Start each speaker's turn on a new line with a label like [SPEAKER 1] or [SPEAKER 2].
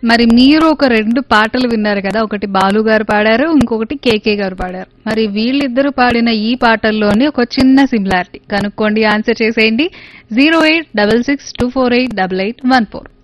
[SPEAKER 1] మరి మీరు ఒక 2 పాటలు విన్నారు కదా, ఒకటి బాలు గారు పాడారు, ఇంకొకటి కేకే గారు పాడారు. మరి వీళ్ళిద్దరు పాడిన ఈ పాటల్లోని ఒక చిన్న సిమిలారిటీ కనుక్కోండి, ఆన్సర్ చేసేయండి. 08662488814.